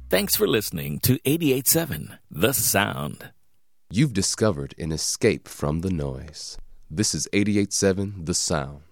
Thanks for listening to 88.7 The Sound. You've discovered an escape from the noise. This is 88.7 The Sound.